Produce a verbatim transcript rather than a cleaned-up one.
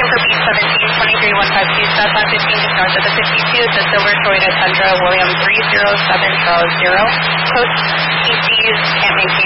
Looking for beat seventeen, twenty-three one five two, southbound fifteen, just north of the fifty-two, the Silver Toyota Tundra, William three zero seven Charles zero. Coast E Cs can't make